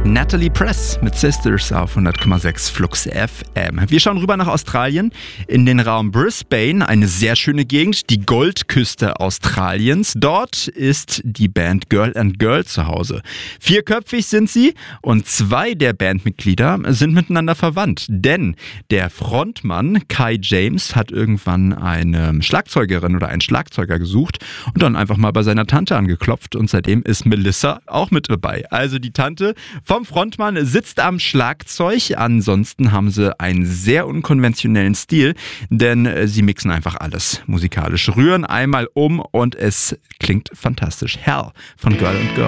Natalie Press mit Sisters auf 100,6 Flux FM. Wir schauen rüber nach Australien, in den Raum Brisbane, eine sehr schöne Gegend, die Goldküste Australiens. Dort ist die Band Girl and Girl zu Hause. 4köpfig sind sie und 2 der Bandmitglieder sind miteinander verwandt. Denn der Frontmann Kai James hat irgendwann eine Schlagzeugerin oder einen Schlagzeuger gesucht und dann einfach mal bei seiner Tante angeklopft und seitdem ist Melissa auch mit dabei. Also die Tante vom Frontmann sitzt am Schlagzeug. Ansonsten haben sie einen sehr unkonventionellen Stil, denn sie mixen einfach alles musikalisch, rühren einmal um und es klingt fantastisch. Hell von Girl and Girl.